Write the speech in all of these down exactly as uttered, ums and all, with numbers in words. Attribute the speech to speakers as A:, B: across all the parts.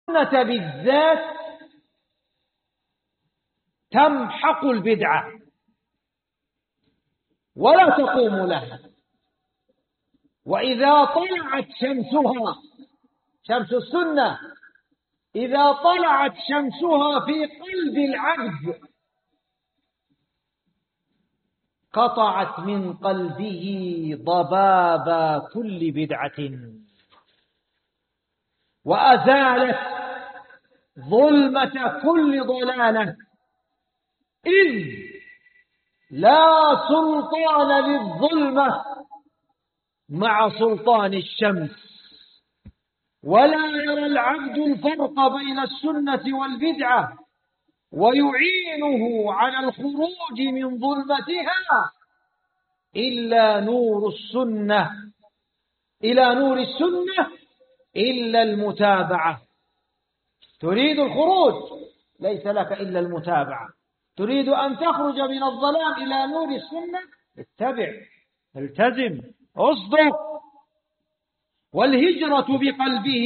A: السنة بالذات تمحق البدعة ولا تقوم لها. وإذا طلعت شمسها، شمس السنة، إذا طلعت شمسها في قلب العبد قطعت من قلبه ضباب كل بدعة وأزالت ظلمة كل ضلالة، إذ لا سلطان للظلمة مع سلطان الشمس، ولا يرى العبد الفرق بين السنة والبدعة ويعينه على الخروج من ظلمتها إلا نور السنة إلى نور السنة إلا المتابعة. تريد الخروج ليس لك إلا المتابعة، تريد أن تخرج من الظلام إلى نور السنة اتبع، التزم، اصدق. والهجرة بقلبه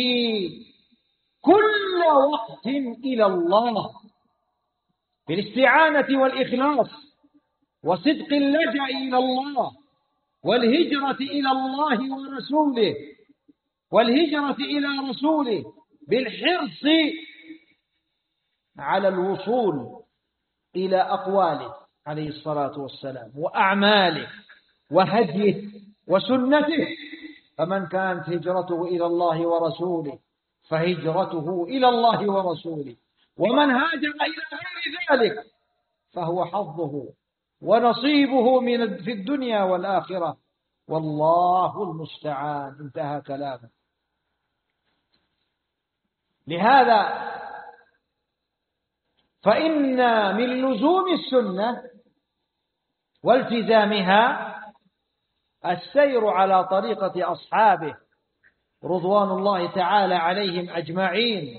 A: كل وقت إلى الله بالاستعانة والإخلاص وصدق اللجأ إلى الله، والهجرة إلى الله ورسوله، والهجرة إلى رسوله بالحرص على الوصول إلى أقواله عليه الصلاة والسلام وأعماله وهديه وسنته. فمن كانت هجرته إلى الله ورسوله فهجرته إلى الله ورسوله، ومن هاجر إلى غير ذلك فهو حظه ونصيبه من في الدنيا والآخرة، والله المستعان. انتهى كلامه. لهذا فإن من لزوم السنة والتزامها السير على طريقة أصحابه رضوان الله تعالى عليهم أجمعين.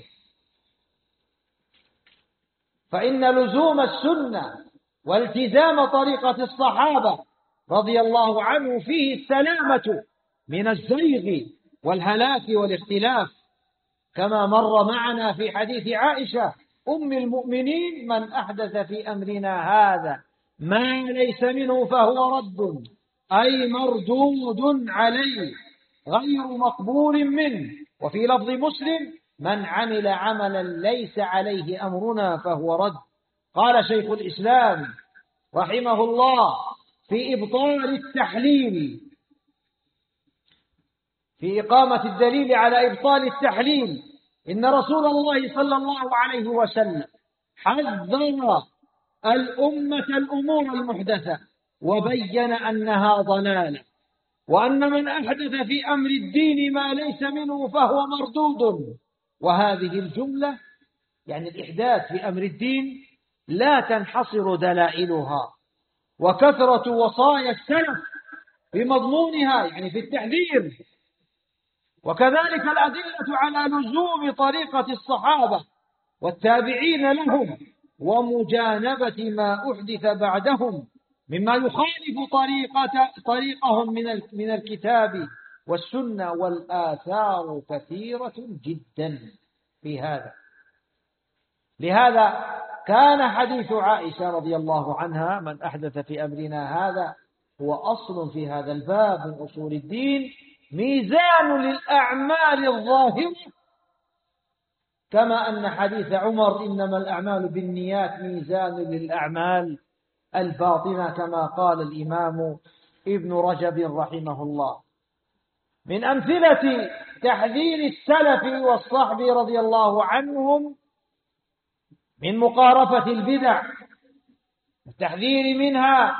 A: فإن لزوم السنة والتزام طريقة الصحابة رضي الله عنه فيه السلامة من الزيغ والهلاك والاختلاف، كما مر معنا في حديث عائشة أم المؤمنين: من أحدث في أمرنا هذا ما ليس منه فهو رد، أي مردود عليه غير مقبول منه. وفي لفظ مسلم: من عمل عملا ليس عليه أمرنا فهو رد. قال شيخ الإسلام رحمه الله في إبطال التحليل، في إقامة الدليل على إبطال التحليل: إن رسول الله صلى الله عليه وسلم حذر الأمة الأمور المحدثة وبين أنها ضلالة، وأن من أحدث في أمر الدين ما ليس منه فهو مردود. وهذه الجملة يعني الإحداث في أمر الدين لا تنحصر دلائلها وكثرة وصايا السلف في مضمونها، يعني في التحذير، وكذلك الأدلة على لزوم طريقة الصحابة والتابعين لهم ومجانبة ما أحدث بعدهم مما يخالف طريقة طريقهم من من الكتاب والسنة، والآثار كثيرة جدا في هذا. لهذا كان حديث عائشة رضي الله عنها: من أحدث في أمرنا هذا، هو أصل في هذا الباب من أصول الدين، ميزان للأعمال الظاهرة، كما أن حديث عمر: إنما الأعمال بالنيات، ميزان للأعمال الباطنة، كما قال الإمام ابن رجب رحمه الله. من أمثلة تحذير السلف والصحب رضي الله عنهم من مقارفة البدع التحذير منها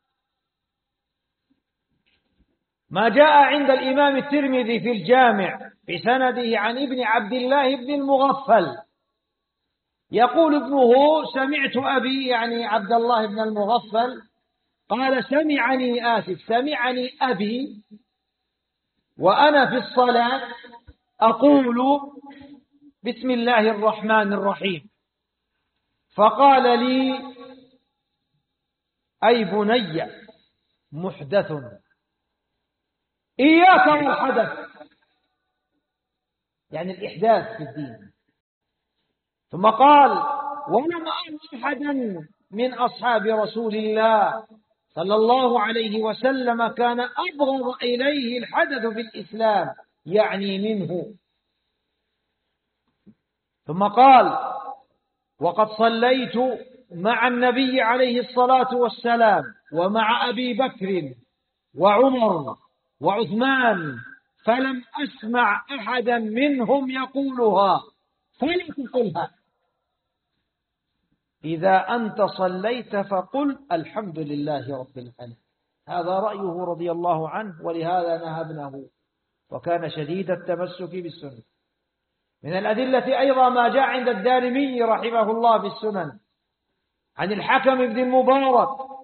A: ما جاء عند الإمام الترمذي في الجامع بسنده عن ابن عبد الله بن المغفل يقول ابنه: سمعت أبي، يعني عبد الله بن المغفل، قال: سمعني آسف سمعني أبي وأنا في الصلاة أقول بسم الله الرحمن الرحيم، فقال لي: أي بني محدث، إياك والحدث، يعني الإحداث في الدين. ثم قال: ولم أر أحدا من أصحاب رسول الله صلى الله عليه وسلم كان أبغض إليه الحدث في الإسلام، يعني منه. ثم قال: وقد صليت مع النبي عليه الصلاة والسلام ومع أبي بكر وعمر وعثمان، فلم أسمع أحدا منهم يقولها، فلا تقلها. إذا أنت صليت فقل الحمد لله رب العالمين. هذا رأيه رضي الله عنه، ولهذا نهى ابنه، وكان شديد التمسك بالسنة. من الأدلة أيضا ما جاء عند الدارمي رحمه الله في السنن عن الحكم بن المبارك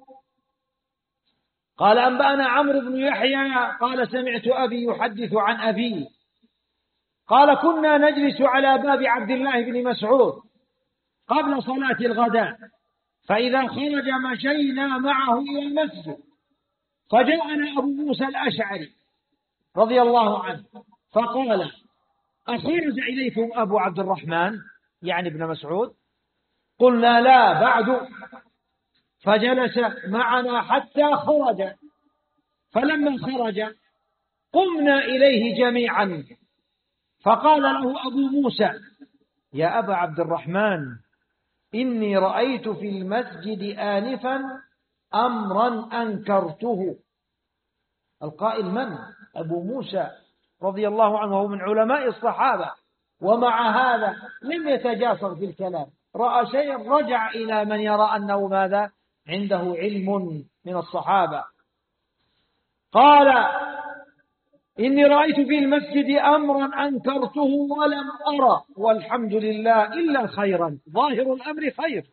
A: قال: أنبأنا عمرو بن يحيى قال: سمعت أبي يحدث عن أبي قال: كنا نجلس على باب عبد الله بن مسعود قبل صلاة الغداء، فإذا خرج مشينا معه إلى المسجد، فجاءنا أبو موسى الأشعري رضي الله عنه فقال: أخرج إليكم أبو عبد الرحمن، يعني ابن مسعود؟ قلنا: لا بعد. فجلس معنا حتى خرج، فلما خرج قمنا إليه جميعا، فقال له أبو موسى: يا أبا عبد الرحمن، إني رأيت في المسجد آنفا أمرا أنكرته. القائل من؟ أبو موسى رضي الله عنه، وهو من علماء الصحابة، ومع هذا لم يتجاسر في الكلام، رأى شيئا رجع إلى من يرى أنه ماذا؟ عنده علم من الصحابة. قال: إني رأيت في المسجد أمرا أنكرته ولم أرى والحمد لله إلا خيرا، ظاهر الأمر خير.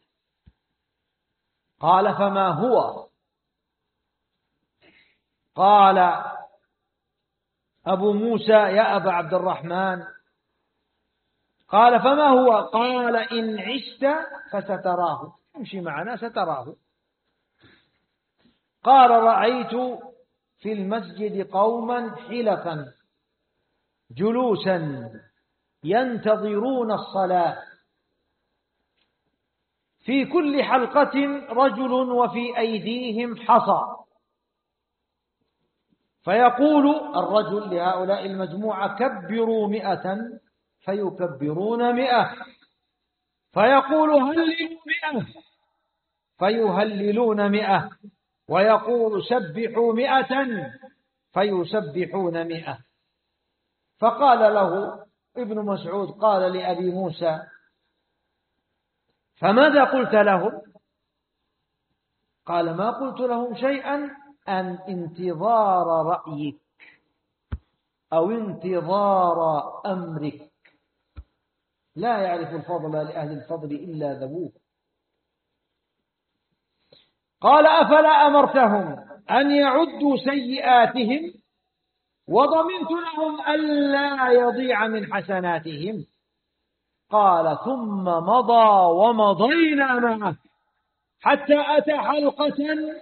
A: قال: فما هو؟ قال أبو موسى: يا أبا عبد الرحمن. قال: فما هو؟ قال: إن عشت فستراه، امشي معنا ستراه. قال: رأيت في المسجد قوما حلقا جلوسا ينتظرون الصلاة، في كل حلقة رجل وفي أيديهم حصى، فيقول الرجل لهؤلاء المجموعة: كبروا مئة، فيكبرون مئة، فيقول: هللوا مئة، فيهللون مئة، ويقول: سبحوا مئة، فيسبحون مئة. فقال له ابن مسعود، قال لأبي موسى: فماذا قلت لهم؟ قال: ما قلت لهم شيئا، أن انتظار رأيك أو انتظار أمرك، لا يعرف الفضل لأهل الفضل إلا ذووه. قال: أفلا أمرتهم أن يعدوا سيئاتهم وضمنت لهم ألا يضيع من حسناتهم؟ قال: ثم مضى ومضينا معه حتى أتى حلقة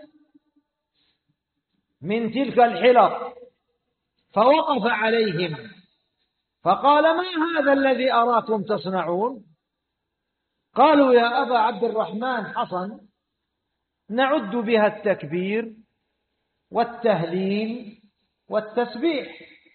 A: من تلك الحلق، فوقف عليهم فقال: ما هذا الذي أراكم تصنعون؟ قالوا: يا أبا عبد الرحمن، حصن نعد بها التكبير والتهليل والتسبيح.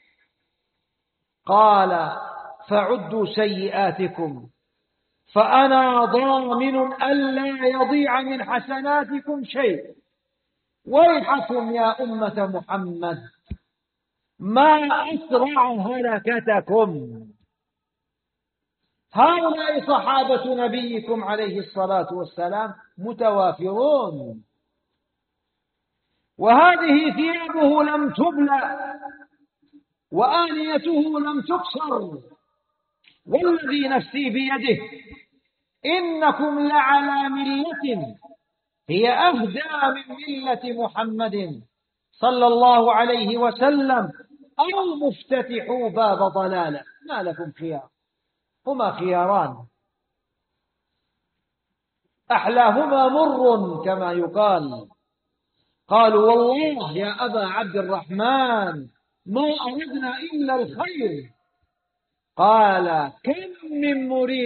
A: قال: فعدوا سيئاتكم، فأنا ضامن ألا يضيع من حسناتكم شيء. ويحكم يا أمة محمد، ما أسرع هلكتكم. هؤلاء صحابة نبيكم عليه الصلاة والسلام متوافرون، وهذه ثيابه لم تبلى وآنيته لم تكسر، والذي نفسي بيده إنكم لعلى ملة هي أهدى من ملة محمد صلى الله عليه وسلم، أو مفتتحوا باب ضلالة. ما لكم خيار، هما خياران أحلاهما مر كما يقال. قالوا: والله يا أبا عبد الرحمن ما أردنا إلا الخير. قال: كم من مريد